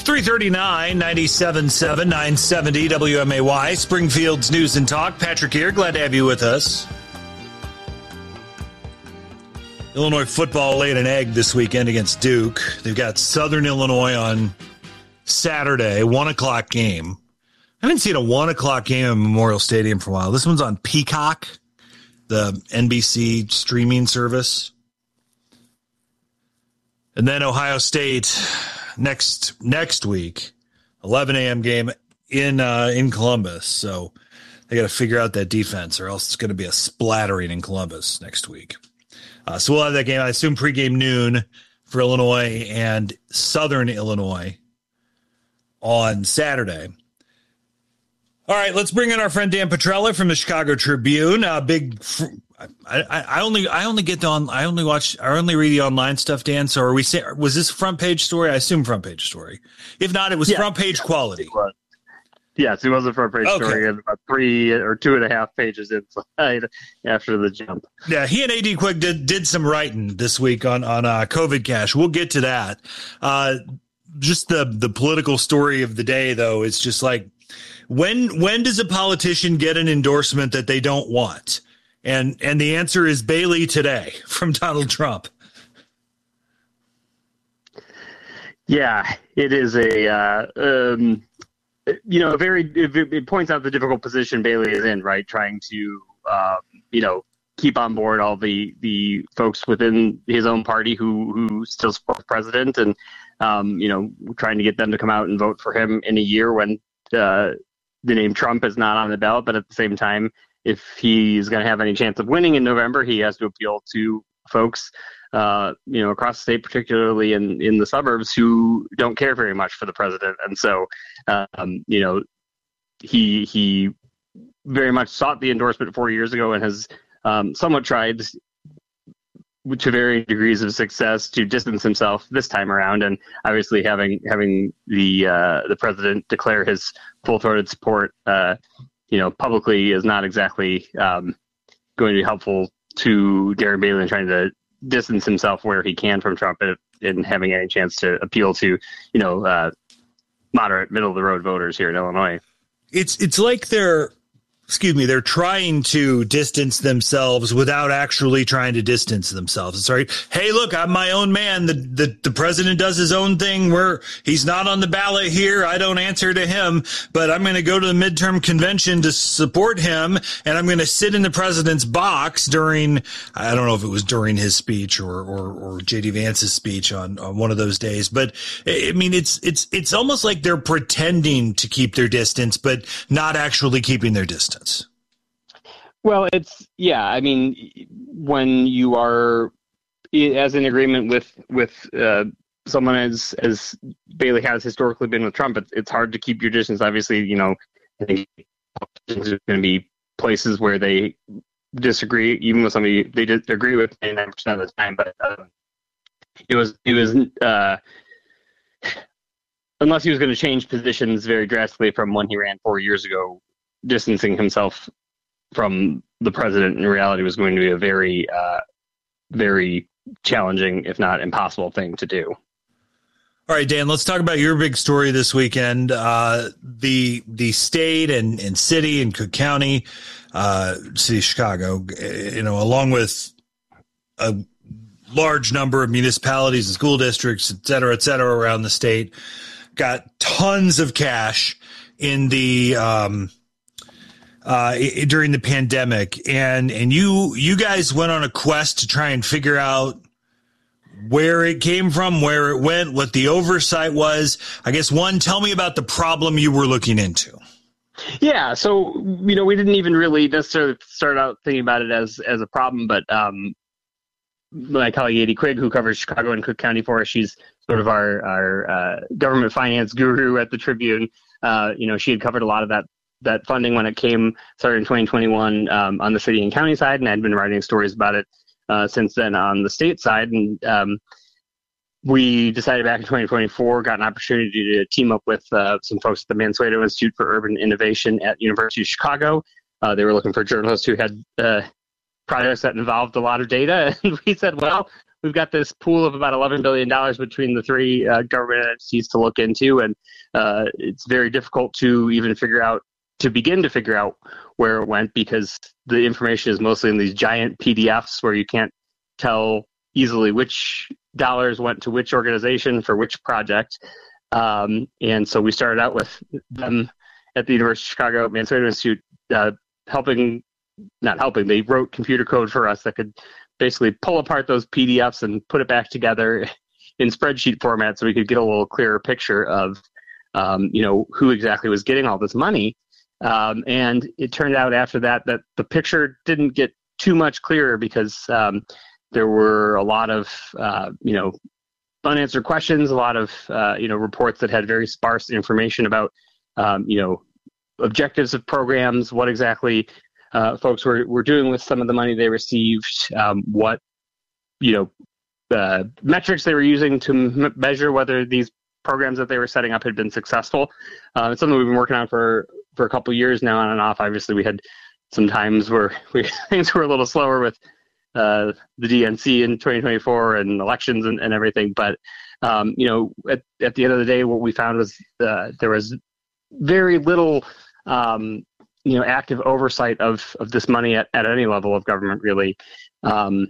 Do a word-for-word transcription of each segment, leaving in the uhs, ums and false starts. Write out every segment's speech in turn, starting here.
three thirty-nine, ninety-seven point seven, nine seventy W M A Y, Springfield's News and Talk. Patrick here. Glad to have you with us. Illinois football laid an egg this weekend against Duke. They've got Southern Illinois on Saturday, one o'clock game. I haven't seen a one o'clock game in Memorial Stadium for a while. This one's on Peacock, the N B C streaming service. And then Ohio State next next week, eleven a.m. game in uh, in Columbus. So they got to figure out that defense, or else it's going to be a splattering in Columbus next week. Uh, so we'll have that game, I assume, pregame noon for Illinois and Southern Illinois on Saturday. All right, let's bring in our friend Dan Petrella from the Chicago Tribune. Uh, big. I, I, I only I only get on I only watch I only read the online stuff, Dan. So are we say, was this front page story? I assume front page story. If not, it was yeah. front page quality. It was. Yes, it was a front page okay. story, and about three or two and a half pages inside after the jump. Yeah, he and A D Quick did did some writing this week on on uh, COVID cash. We'll get to that. Uh, just the the political story of the day, though, is just like when when does a politician get an endorsement that they don't want? And and the answer is Bailey today from Donald Trump. Yeah, it is a, uh, um, you know, a very, it, it points out the difficult position Bailey is in, right? Trying to, um, you know, keep on board all the, the folks within his own party who, who still support the president and, um, you know, trying to get them to come out and vote for him in a year when uh, the name Trump is not on the ballot, but at the same time, if he's going to have any chance of winning in November, he has to appeal to folks, uh, you know, across the state, particularly in, in the suburbs, who don't care very much for the president. And so, um, you know, he he very much sought the endorsement four years ago and has um, somewhat tried to varying degrees of success to distance himself this time around. And obviously having having the uh, the president declare his full-throated support uh you know, publicly is not exactly um, going to be helpful to Darren Bailey in trying to distance himself where he can from Trump and, and having any chance to appeal to, you know, uh, moderate, middle of the road voters here in Illinois. It's it's like they're, excuse me, they're trying to distance themselves without actually trying to distance themselves. It's like, hey, look, I'm my own man. The, the the president does his own thing where he's not on the ballot here. I don't answer to him, but I'm going to go to the midterm convention to support him, and I'm going to sit in the president's box during, I don't know if it was during his speech or or, or J D Vance's speech on, on one of those days. But I mean, it's it's it's almost like they're pretending to keep their distance, but not actually keeping their distance. Well, it's, yeah, I mean, when you are as in agreement with, with uh, someone as, as Bailey has historically been with Trump, it's, it's hard to keep your distance. Obviously, you know, I think there's going to be places where they disagree, even with somebody they did agree with ninety-nine percent of the time, but um, it was, it was, uh, unless he was going to change positions very drastically from when he ran four years ago, distancing himself from the president in reality was going to be a very, uh, very challenging, if not impossible thing to do. All right, Dan, let's talk about your big story this weekend. Uh, the the state and, and city and Cook County, uh, city of Chicago, you know, along with a large number of municipalities and school districts, et cetera, et cetera, around the state, got tons of cash in the um, uh, during the pandemic, and and you you guys went on a quest to try and figure out where it came from, where it went, what the oversight was. I guess, one, tell me about the problem you were looking into. Yeah, so, you know, we didn't even really necessarily start out thinking about it as as a problem, but um, my colleague A D Quigg, who covers Chicago and Cook County for us, she's sort of our, our uh, government finance guru at the Tribune. Uh, you know, she had covered a lot of that that funding when it came, started in twenty twenty-one um, on the city and county side, and I'd been writing stories about it uh, since then on the state side. And um, we decided back in twenty twenty-four, got an opportunity to team up with uh, some folks at the Mansueto Institute for Urban Innovation at University of Chicago. Uh, they were looking for journalists who had uh, projects that involved a lot of data. And we said, well, we've got this pool of about eleven billion dollars between the three uh, government entities to look into, and uh, it's very difficult to even figure out, to begin to figure out where it went, because the information is mostly in these giant P D Fs where you can't tell easily which dollars went to which organization for which project. Um, and so we started out with them at the University of Chicago Mansueto Institute, uh, helping, not helping, they wrote computer code for us that could basically pull apart those P D Fs and put it back together in spreadsheet format so we could get a little clearer picture of, um, you know, who exactly was getting all this money. Um, and it turned out after that that the picture didn't get too much clearer, because um, there were a lot of, uh, you know, unanswered questions, a lot of, uh, you know, reports that had very sparse information about, um, you know, objectives of programs, what exactly uh, folks were, were doing with some of the money they received, um, what, you know, uh, metrics they were using to m- measure whether these programs that they were setting up had been successful. Uh, it's something we've been working on for, for a couple of years now, on and off. Obviously, we had some times where we, things were a little slower with uh, the D N C in twenty twenty-four and elections and, and everything. But, um, you know, at, at the end of the day, what we found was uh, there was very little, um, you know, active oversight of, of this money at, at any level of government, really. Um,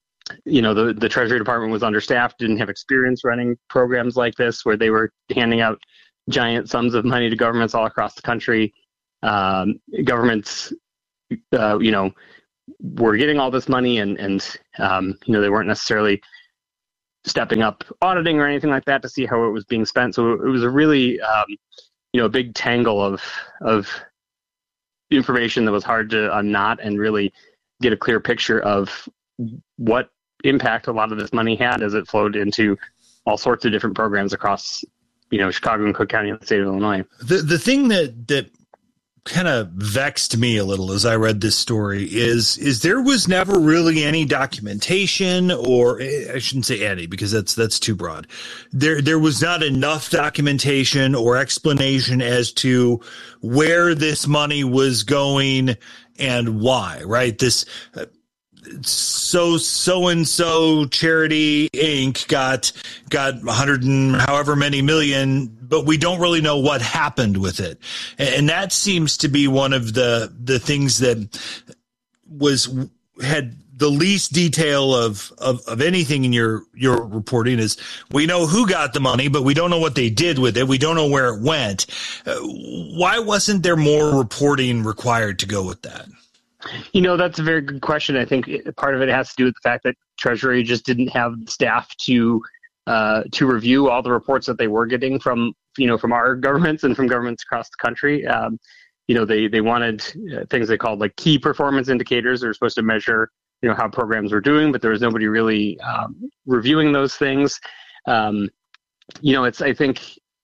you know, the, the Treasury Department was understaffed, didn't have experience running programs like this, where they were handing out giant sums of money to governments all across the country. Um, governments, uh, you know, were getting all this money, and, and um, you know, they weren't necessarily stepping up auditing or anything like that to see how it was being spent. So it was a really, um, you know, a big tangle of of information that was hard to unknot and really get a clear picture of what impact a lot of this money had as it flowed into all sorts of different programs across, you know, Chicago and Cook County and the state of Illinois. The the thing that that kind of vexed me a little as I read this story is is there was never really any documentation, or I shouldn't say any, because that's that's too broad. There there was not enough documentation or explanation as to where this money was going and why, right? This uh, so so and so charity Incorporated got got a hundred and however many million, but we don't really know what happened with it, and that seems to be one of the the things that was had the least detail of of, of anything in your your reporting. Is we know who got the money, but we don't know what they did with it. We don't know where it went. Uh, why wasn't there more reporting required to go with that? You know, that's a very good question. I think part of it has to do with the fact that Treasury just didn't have staff to uh, to review all the reports that they were getting from, you know, from our governments and from governments across the country. Um, you know, they they wanted uh, things they called like key performance indicators. They were supposed to measure, you know, how programs were doing, but there was nobody really um, reviewing those things. Um, you know, it's I think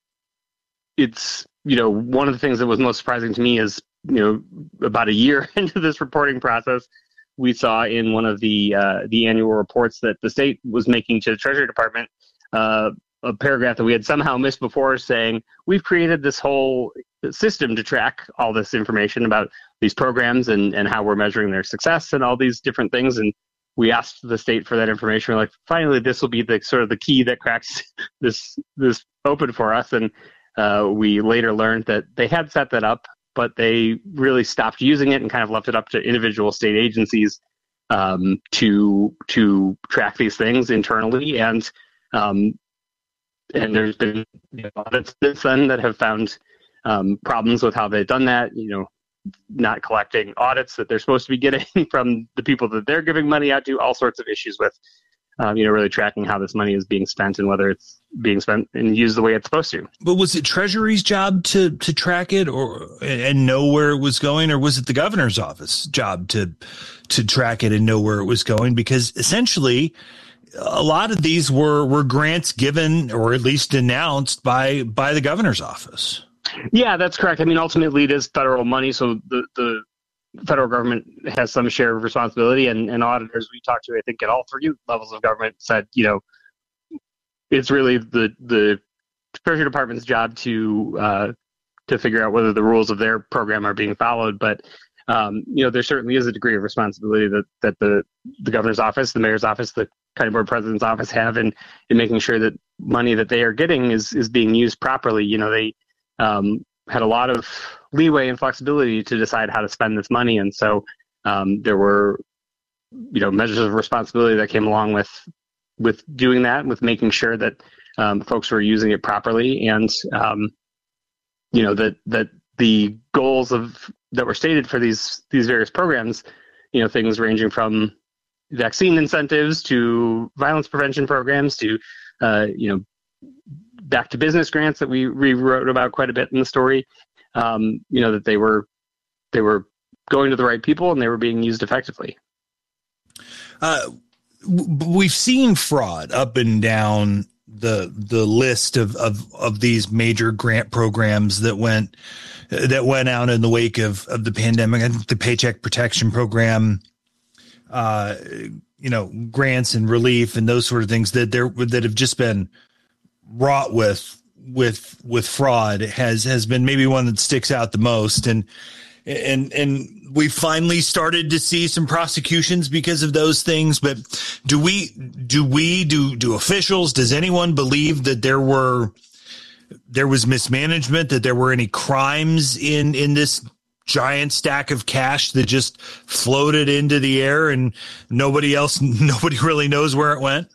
it's, you know, one of the things that was most surprising to me is, you know, about a year into this reporting process, we saw in one of the uh, the annual reports that the state was making to the Treasury Department uh, a paragraph that we had somehow missed before, saying we've created this whole system to track all this information about these programs and, and how we're measuring their success and all these different things. And we asked the state for that information. We're like, finally, this will be the sort of the key that cracks this this open for us. And uh, we later learned that they had set that up, but they really stopped using it and kind of left it up to individual state agencies um, to to track these things internally. And um, and there's been, you know, audits since then that have found um, problems with how they've done that. You know, not collecting audits that they're supposed to be getting from the people that they're giving money out to. All sorts of issues with, um, you know, really tracking how this money is being spent and whether it's being spent and used the way it's supposed to. But was it Treasury's job to to track it or and know where it was going, or was it the governor's office job to to track it and know where it was going? Because essentially, a lot of these were were grants given or at least announced by by the governor's office. Yeah, that's correct. I mean, ultimately, it is federal money, so the the federal government has some share of responsibility, and, and auditors we talked to, I think, at all three levels of government said, you know, it's really the the Treasury Department's job to uh, to figure out whether the rules of their program are being followed. But um, you know, there certainly is a degree of responsibility that, that the, the governor's office, the mayor's office, the county board president's office have in, in making sure that money that they are getting is, is being used properly. You know, they um, had a lot of leeway and flexibility to decide how to spend this money. And so um, there were, you know, measures of responsibility that came along with, with doing that, with making sure that um, folks were using it properly. And, um, you know, that, that the goals of that were stated for these, these various programs, you know, things ranging from vaccine incentives to violence prevention programs to, uh, you know, back to business grants that we, we wrote about quite a bit in the story, um, you know, that they were, they were going to the right people and they were being used effectively. Uh, we've seen fraud up and down the the list of, of, of these major grant programs that went that went out in the wake of, of the pandemic. I think the Paycheck Protection Program, uh, you know, grants and relief and those sort of things that there that have just been wrought with with with fraud has has been maybe one that sticks out the most. And And and we finally started to see some prosecutions because of those things. But do we do we do do officials? Does anyone believe that there were there was mismanagement, that there were any crimes in in this giant stack of cash that just floated into the air and nobody else, nobody really knows where it went?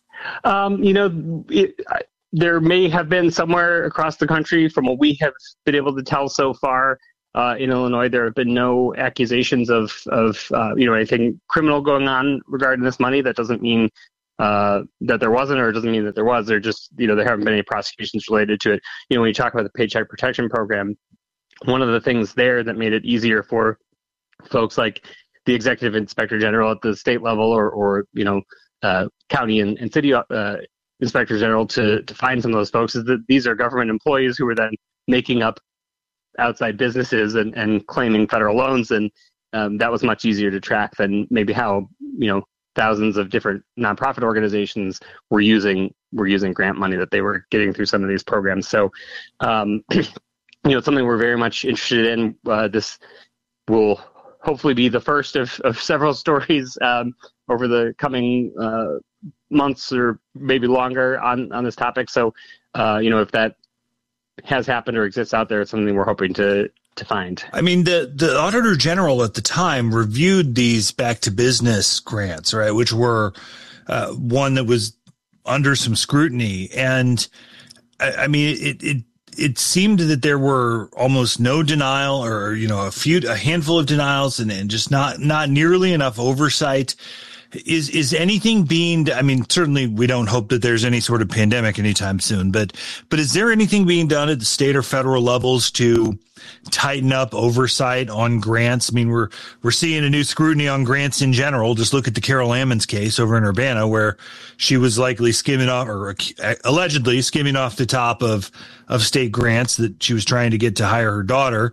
Um, you know, it, I, there may have been somewhere across the country, from what we have been able to tell so far. Uh, in Illinois, there have been no accusations of, of uh, you know, anything criminal going on regarding this money. That doesn't mean uh, that there wasn't, or it doesn't mean that there was. There just, you know, there haven't been any prosecutions related to it. You know, when you talk about the Paycheck Protection Program, one of the things there that made it easier for folks like the Executive Inspector General at the state level, or, or you know, uh, county and, and city uh, Inspector General to, to find some of those folks, is that these are government employees who were then making up outside businesses and, and claiming federal loans. And um, that was much easier to track than maybe how, you know, thousands of different nonprofit organizations were using, were using grant money that they were getting through some of these programs. So, um, you know, it's something we're very much interested in. Uh, this will hopefully be the first of, of several stories um, over the coming uh, months or maybe longer on, on this topic. So, uh, you know, if that has happened or exists out there, it's something we're hoping to to find. I mean, the the Auditor General at the time reviewed these back to business grants, right, which were uh, one that was under some scrutiny, and I, I mean, it it it seemed that there were almost no denial, or you know, a few a handful of denials, and, and just not not nearly enough oversight. Is is anything being, I mean, certainly we don't hope that there's any sort of pandemic anytime soon, but but is there anything being done at the state or federal levels to tighten up oversight on grants? I mean, we're we're seeing a new scrutiny on grants in general. Just look at the Carol Ammons case over in Urbana, where she was likely skimming off, or allegedly skimming off the top of of state grants that she was trying to get to hire her daughter.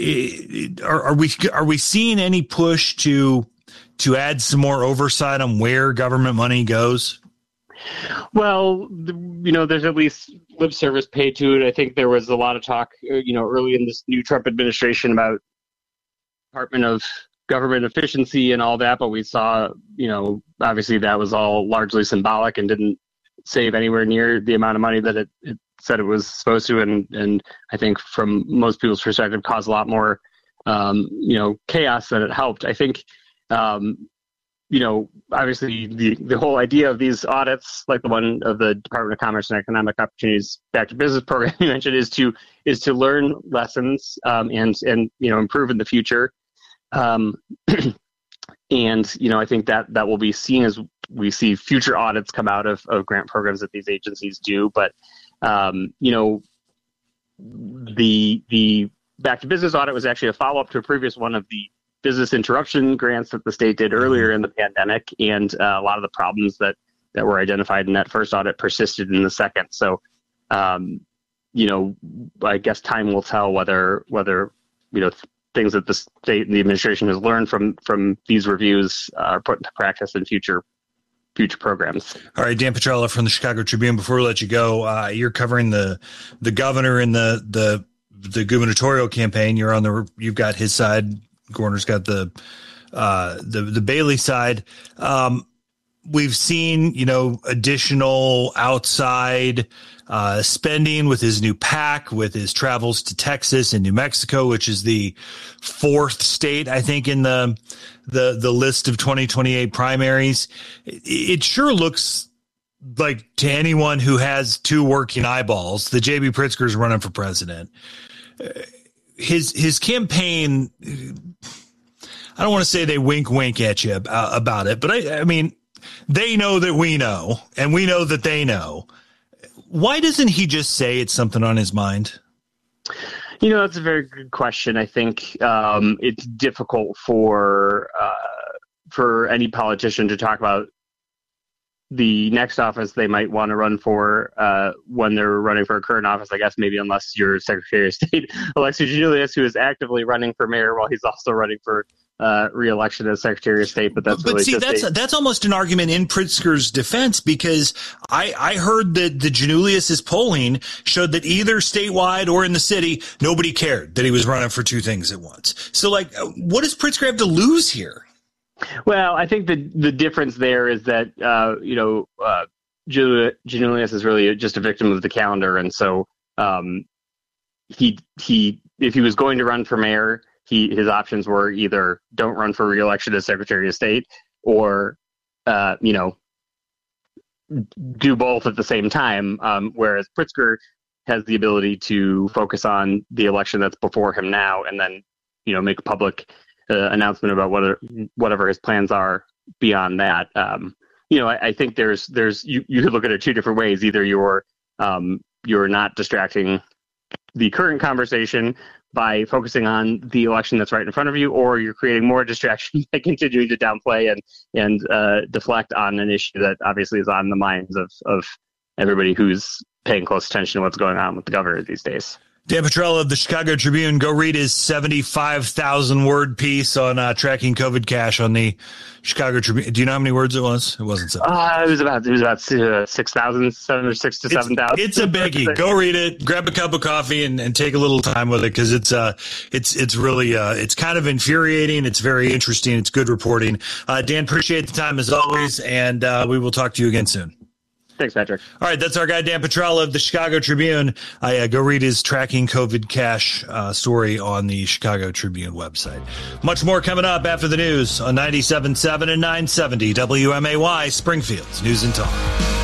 Are, are we are we seeing any push to to add some more oversight on where government money goes? Well, you know, there's at least lip service paid to it. I think there was a lot of talk, you know, early in this new Trump administration about Department of Government efficiency and all that, but we saw, you know, obviously that was all largely symbolic and didn't save anywhere near the amount of money that it, it said it was supposed to. And, and I think from most people's perspective, caused a lot more, um, you know, chaos than it helped. I think, Um, you know, obviously the, the whole idea of these audits, like the one of the Department of Commerce and Economic Opportunities Back to Business program you mentioned, is to is to learn lessons um, and and you know, improve in the future. Um, and you know, I think that that will be seen as we see future audits come out of, of grant programs that these agencies do. But um, you know, the the Back to Business audit was actually a follow up to a previous one of the business interruption grants that the state did earlier in the pandemic, and uh, a lot of the problems that, that were identified in that first audit persisted in the second. So, um, you know, I guess time will tell whether whether you know th- things that the state and the administration has learned from from these reviews uh, are put into practice in future future programs. All right, Dan Petrella from the Chicago Tribune. Before we let you go, uh, you're covering the the governor and the the the gubernatorial campaign. You're on the you've got his side Gorner's got the uh, the the Bailey side. Um, we've seen, you know, additional outside uh, spending with his new PAC, with his travels to Texas and New Mexico, which is the fourth state, I think, in the the the list of twenty twenty-eight primaries. It, it sure looks like, to anyone who has two working eyeballs, that J B Pritzker is running for president. His his campaign, I don't want to say they wink wink at you about, about it, but I, I mean, they know that we know, and we know that they know. Why doesn't he just say it's something on his mind? You know, that's a very good question. I think um, it's difficult for uh, for any politician to talk about the next office they might want to run for uh, when they're running for a current office, I guess, maybe unless you're Secretary of State Alexis Giannoulias, who is actively running for mayor while he's also running for uh, re-election as Secretary of State. But that's but really see, just that's a- that's almost an argument in Pritzker's defense, because I, I heard that the Giannoulias's polling showed that either statewide or in the city, nobody cared that he was running for two things at once. So, like, what does Pritzker have to lose here? Well, I think the the difference there is that, uh, you know, uh, Giannoulias is really just a victim of the calendar. And so um, he he if he was going to run for mayor, he his options were either don't run for re-election as Secretary of State, or, uh, you know, do both at the same time. Um, whereas Pritzker has the ability to focus on the election that's before him now, and then, you know, make a public Uh, announcement about whether whatever his plans are beyond that. Um, you know, I, I think there's there's you, you could look at it two different ways. Either you're um, you're not distracting the current conversation by focusing on the election that's right in front of you, or you're creating more distraction by continuing to downplay and and uh, deflect on an issue that obviously is on the minds of of everybody who's paying close attention to what's going on with the governor these days. Dan Petrella of the Chicago Tribune, go read his seventy-five thousand word piece on uh, tracking COVID cash on the Chicago Tribune. Do you know how many words it was? It wasn't so. Uh, it was about it was about uh, six thousand, seven or six to seven thousand. It's a biggie. Go read it. Grab a cup of coffee and, and take a little time with it, because it's uh it's it's really uh it's kind of infuriating. It's very interesting. It's good reporting. Uh, Dan, appreciate the time as always, and uh, we will talk to you again soon. Thanks, Patrick. All right, that's our guy, Dan Petrella of the Chicago Tribune. I uh, go read his tracking COVID cash uh, story on the Chicago Tribune website. Much more coming up after the news on ninety-seven point seven and nine seventy W M A Y, Springfield's News and Talk.